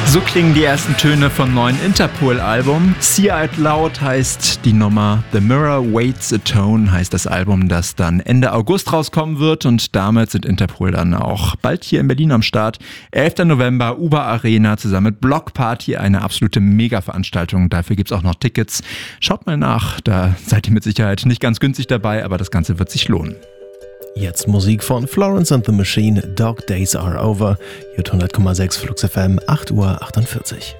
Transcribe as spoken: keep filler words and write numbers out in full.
So klingen die ersten Töne vom neuen Interpol-Album. See Out Loud heißt die Nummer, The Mirror Waits a Tone heißt das Album, das dann Ende August rauskommen wird, und damit sind Interpol dann auch bald hier in Berlin am Start. elfter November, Uber Arena zusammen mit Block Party, eine absolute Mega-Veranstaltung. Dafür gibt's auch noch Tickets. Schaut mal nach, da seid ihr mit Sicherheit nicht ganz günstig dabei, aber das Ganze wird sich lohnen. Jetzt Musik von Florence and the Machine, Dog Days Are Over. J hundert Komma sechs Flux F M, acht Uhr achtundvierzig.